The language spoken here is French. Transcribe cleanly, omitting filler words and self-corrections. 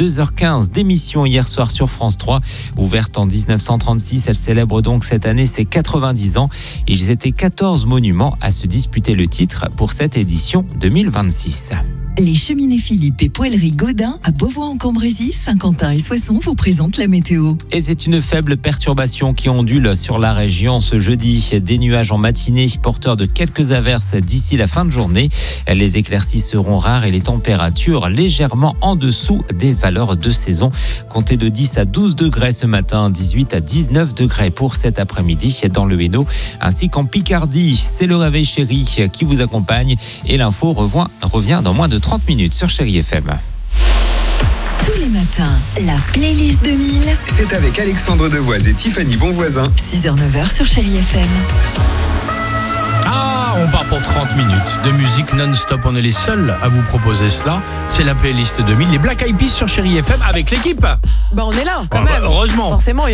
2h15 d'émission hier soir sur France 3. Ouverte en 1936, elle célèbre donc cette année ses 90 ans. Ils étaient 14 monuments à se disputer le titre pour cette édition 2026. Les cheminées Philippe et Poêlerie Gaudin à Beauvois-en-Cambrésis, Saint-Quentin et Soissons vous présentent la météo. Et c'est une faible perturbation qui ondule sur la région ce jeudi. Des nuages en matinée porteurs de quelques averses d'ici la fin de journée. Les éclaircies seront rares et les températures légèrement en dessous des valeurs de saison. Comptez de 10 à 12 degrés ce matin, 18 à 19 degrés pour cet après-midi dans le Hainaut ainsi qu'en Picardie. C'est le réveil chéri qui vous accompagne et l'info revient dans moins de 30 minutes sur Chéri FM. Tous les matins, la playlist 2000. C'est avec Alexandre Devoise et Tiffany Bonvoisin. 6h-9h sur Chéri FM. Ah, on part pour 30 minutes de musique non-stop. On est les seuls à vous proposer cela. C'est la playlist 2000, les Black Eyed Peas sur Chéri FM avec l'équipe. On est là, quand Ah, même. heureusement. Forcément.